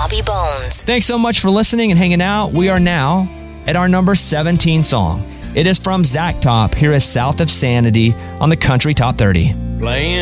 Bobby Bones. Thanks so much for listening and hanging out. We are now at our number 17 song. It is from Zach Top. Here is South of Sanity on the Country Top 30. Playing